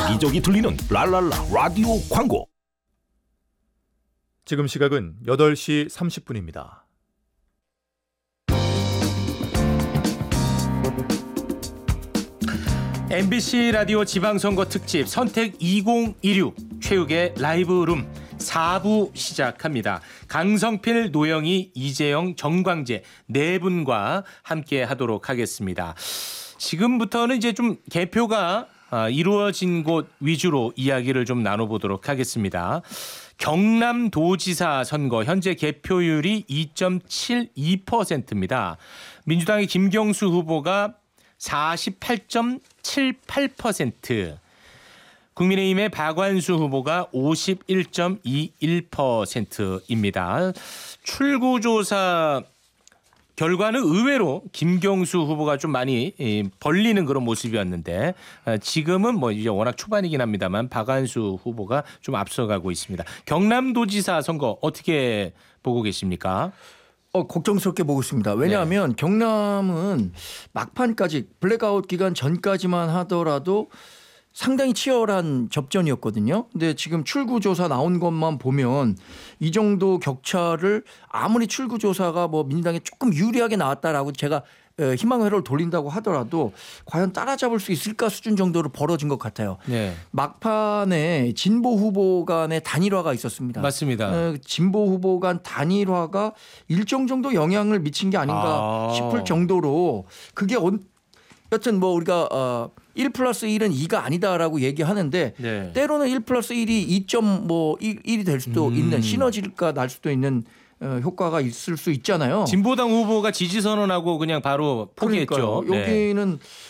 여기저기 들리는 랄랄라 라디오 광고. 지금 시각은 8시 30분입니다. MBC 라디오 지방선거 특집 선택 2016 최욱의 라이브룸 4부 시작합니다. 강성필, 노영희, 이재영, 정광재 네 분과 함께 하도록 하겠습니다. 지금부터는 이제 좀 개표가 이루어진 곳 위주로 이야기를 좀 나눠보도록 하겠습니다. 경남도지사 선거 현재 개표율이 2.72%입니다. 민주당의 김경수 후보가 48.78%, 국민의힘의 박완수 후보가 51.21%입니다. 출구조사 결과는 의외로 김경수 후보가 좀 많이 벌리는 그런 모습이었는데 지금은 뭐 이제 워낙 초반이긴 합니다만 박완수 후보가 좀 앞서가고 있습니다. 경남도지사 선거 어떻게 보고 계십니까? 걱정스럽게 보고 있습니다. 왜냐하면 경남은 막판까지 블랙아웃 기간 전까지만 하더라도 상당히 치열한 접전이었거든요. 근데 지금 출구조사 나온 것만 보면 이 정도 격차를 아무리 출구조사가 뭐 민주당에 조금 유리하게 나왔다라고 제가 희망 회로를 돌린다고 하더라도 과연 따라잡을 수 있을까 수준 정도로 벌어진 것 같아요. 네. 막판에 진보 후보 간의 단일화가 있었습니다. 맞습니다. 진보 후보 간 단일화가 일정 정도 영향을 미친 게 아닌가 싶을 정도로 그게 여튼 뭐 우리가 1+1은 2가 아니다라고 얘기하는데 네. 때로는 1+1이 2.1이 될 수도 있는 시너지가 날 수도 있는 효과가 있을 수 있잖아요. 진보당 후보가 지지 선언하고 그냥 바로 포기했죠. 그러니까요. 여기는